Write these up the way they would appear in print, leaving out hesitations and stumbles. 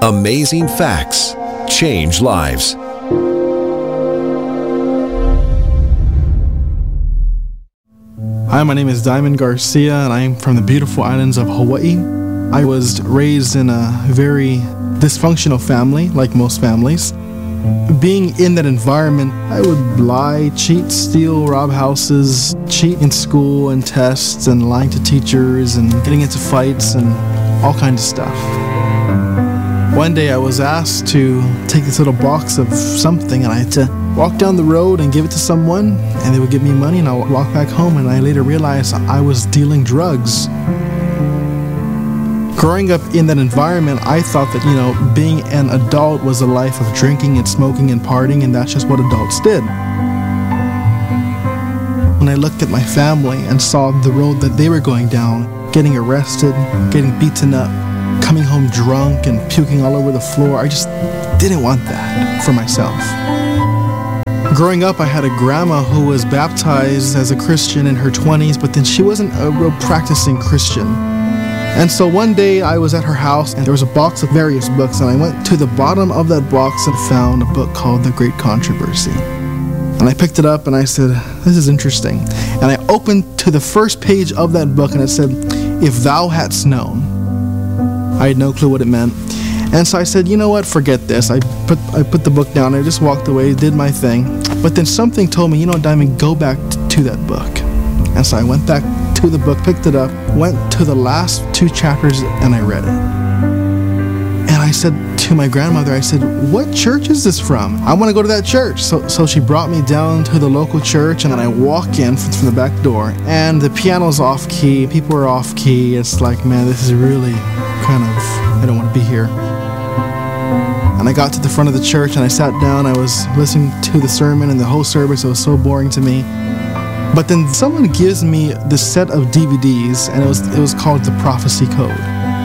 Amazing facts change lives. Hi, my name is Diamond Garcia, and I'm from the beautiful islands of Hawaii. I was raised in a very dysfunctional family, like most families. Being in that environment, I would lie, cheat, steal, rob houses, cheat in school and tests, and lying to teachers, and getting into fights, and all kinds of stuff. One day I was asked to take this little box of something, and I had to walk down the road and give it to someone, and they would give me money, and I would walk back home, and I later realized I was dealing drugs. Growing up in that environment, I thought that, being an adult was a life of drinking and smoking and partying, and that's just what adults did. When I looked at my family and saw the road that they were going down, getting arrested, getting beaten up, coming home drunk and puking all over the floor, I just didn't want that for myself. Growing up, I had a grandma who was baptized as a Christian in her 20s, but then she wasn't a real practicing Christian. And so one day I was at her house, and there was a box of various books, and I went to the bottom of that box and found a book called The Great Controversy. And I picked it up and I said, this is interesting. And I opened to the first page of that book, and it said, "If thou hadst known." I had no clue what it meant. And so I said, you know what, forget this. I put the book down, I just walked away, did my thing. But then something told me, Diamond, go back to that book. And so I went back to the book, picked it up, went to the last 2 chapters, and I read it. And I said to my grandmother, I said, what church is this from? I want to go to that church. So she brought me down to the local church, and I walk in from the back door, and the piano's off key, people are off key. It's like, man, this is really I don't want to be here. And I got to the front of the church and I sat down. I was listening to the sermon, and the whole service, it was so boring to me. But then someone gives me this set of DVDs, and it was called The Prophecy Code.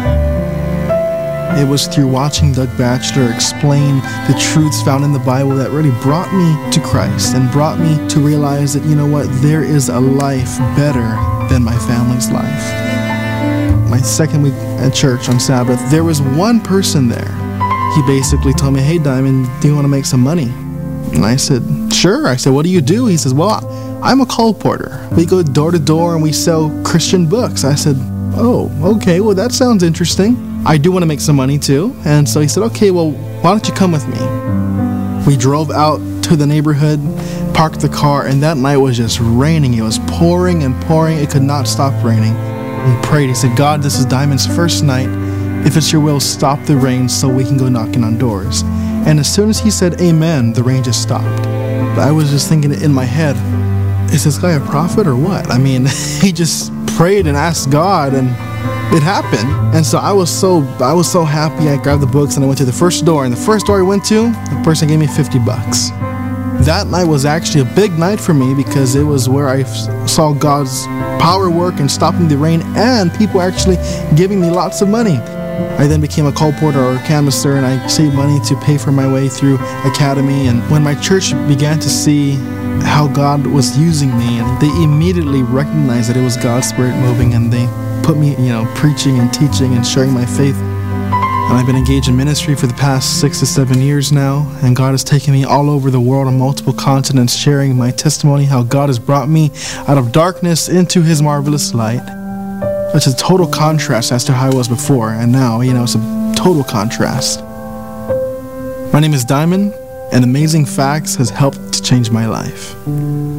It was through watching Doug Batchelor explain the truths found in the Bible that really brought me to Christ and brought me to realize that, there is a life better than my family's life. My second week at church on Sabbath, there was one person there. He basically told me, hey, Diamond, do you want to make some money? And I said, sure. I said, what do you do? He says, well, I'm a colporteur. We go door to door and we sell Christian books. I said, oh, okay, well, that sounds interesting. I do want to make some money too. And so he said, okay, well, why don't you come with me? We drove out to the neighborhood, parked the car, and that night was just raining. It was pouring and pouring. It could not stop raining. He prayed. He said, God, this is Diamond's first night. If it's your will, stop the rain so we can go knocking on doors. And as soon as he said amen, the rain just stopped. But I was just thinking in my head, is this guy a prophet or what? I mean, he just prayed and asked God, and it happened. And so I was so happy. I grabbed the books and I went to the first door. And the first door I went to, the person gave me $50. That night was actually a big night for me because it was where I saw God's power work and stopping the rain, and people actually giving me lots of money. I then became a colporteur or a canvasser, and I saved money to pay for my way through academy. And when my church began to see how God was using me, and they immediately recognized that it was God's Spirit moving, and they put me, preaching and teaching and sharing my faith. And I've been engaged in ministry for the past 6 to 7 years now, and God has taken me all over the world on multiple continents, sharing my testimony, how God has brought me out of darkness into His marvelous light. It's a total contrast as to how I was before, and now, it's a total contrast. My name is Diamond, and Amazing Facts has helped to change my life.